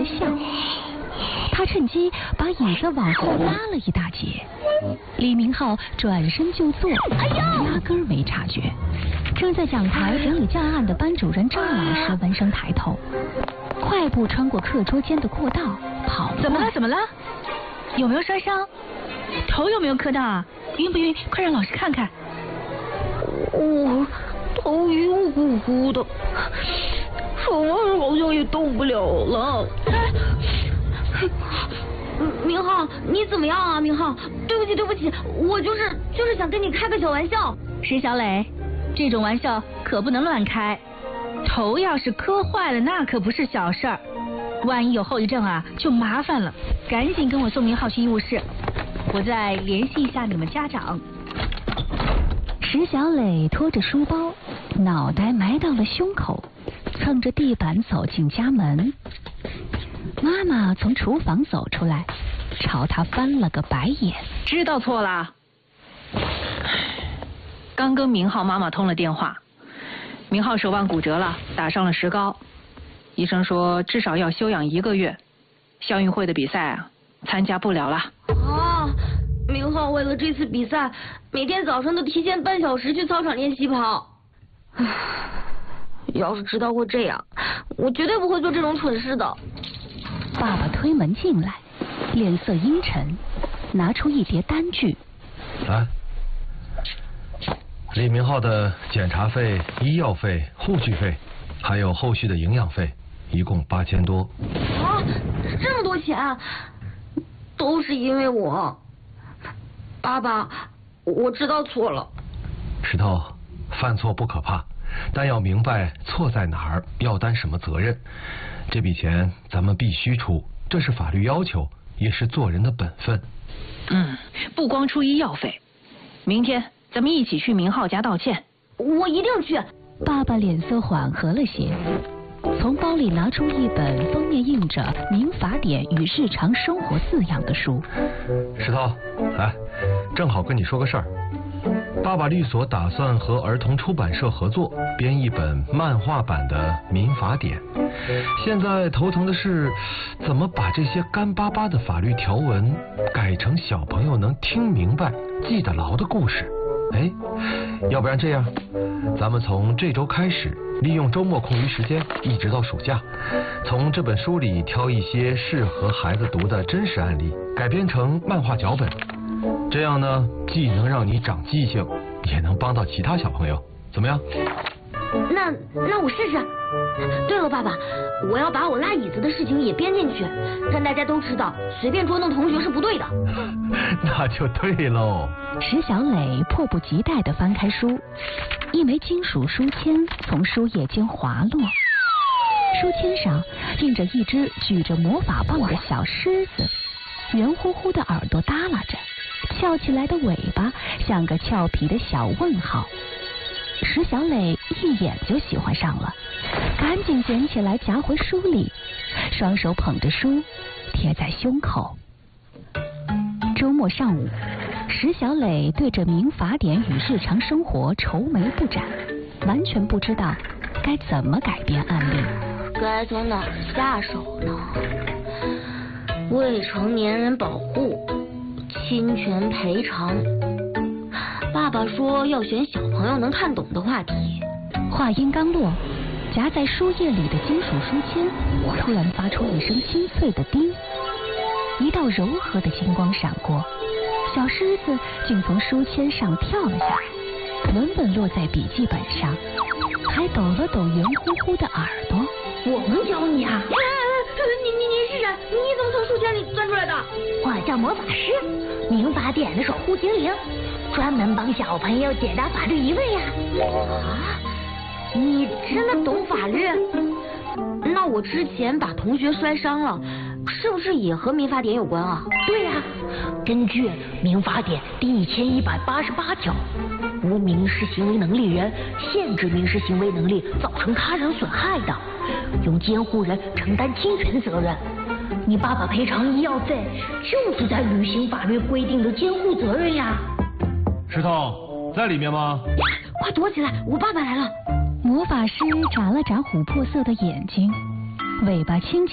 的笑。他趁机把椅子往后拉了一大截，李明浩转身就坐，压根儿没察觉。正在讲台整理教案的班主任赵老师闻声抬头，快步穿过课桌间的过道跑了。 怎么了？有没有摔伤？头有没有磕到啊？晕不晕？快让老师看看。 我头晕乎乎的，手好像也动不了了。明浩，你怎么样啊？明浩，对不起，我就是想跟你开个小玩笑。 石小磊，这种玩笑可不能乱开，头要是磕坏了，那可不是小事儿，万一有后遗症啊，就麻烦了。赶紧跟我送明浩去医务室，我再联系一下你们家长。 石小磊拖着书包，脑袋埋到了胸口，蹭着地板走进家门。妈妈从厨房走出来，朝他翻了个白眼。 知道错了。刚跟明浩妈妈通了电话，明浩手腕骨折了，打上了石膏，医生说至少要休养1个月，校运会的比赛啊参加不了了。 啊，明浩为了这次比赛，每天早上都提前半小时去操场练习跑。要是知道会这样，我绝对不会做这种蠢事的。 爸爸推门进来，脸色阴沉，拿出一叠单据。 来，李明浩的检查费、医药费、护具费，还有后续的营养费，一共8000多。 啊，这么多钱，都是因为我。爸爸，我知道错了。 石头，犯错不可怕，但要明白错在哪儿，要担什么责任。这笔钱咱们必须出，这是法律要求，也是做人的本分。 不光出医药费，明天咱们一起去明浩家道歉。 我一定去。 爸爸脸色缓和了些，从包里拿出一本封面印着《民法典与日常生活》字样的书。 石头，来，正好跟你说个事儿。爸爸律所打算和儿童出版社合作，编一本漫画版的《民法典》。现在头疼的是，怎么把这些干巴巴的法律条文改成小朋友能听明白、记得牢的故事。哎，要不然这样，咱们从这周开始，利用周末空余时间，一直到暑假，从这本书里挑一些适合孩子读的真实案例，改编成漫画脚本。这样呢，既能让你长记性，也能帮到其他小朋友，怎么样？ 那我试试。对了，爸爸，我要把我拉椅子的事情也编进去，让大家都知道随便捉弄同学是不对的。 那就对喽。 石小磊迫不及待地翻开书，一枚金属书签从书页间滑落，书签上印着一只举着魔法棒的小狮子，圆乎乎的耳朵耷拉着，翘起来的尾巴像个俏皮的小问号。石小磊一眼就喜欢上了，赶紧捡起来夹回书里，双手捧着书贴在胸口。周末上午，石小磊对着《民法典与日常生活》愁眉不展，完全不知道该怎么改编案例。 该从哪儿下手呢？未成年人保护，侵权赔偿。爸爸说要选小朋友能看懂的话题。 话音刚落，夹在书页里的金属书签突然发出一声清脆的叮，一道柔和的金光闪过，小狮子竟从书签上跳了下来，稳稳落在笔记本上，还抖了抖圆乎乎的耳朵。 我能教你啊！你是谁？你怎么从书签里钻出来的？ 我叫魔法师，民法典的守护精灵，专门帮小朋友解答法律疑问呀。 啊，你真的懂法律？那我之前把同学摔伤了，是不是也和民法典有关啊？ 对呀，根据民法典第1188条，无民事行为能力人限制民事行为能力造成他人损害的，由监护人承担侵权责任。你爸爸赔偿医药费就是在履行法律规定的监护责任呀。 石头在里面吗？ 快躲起来，我爸爸来了。 魔法师眨了眨琥珀色的眼睛，尾巴轻轻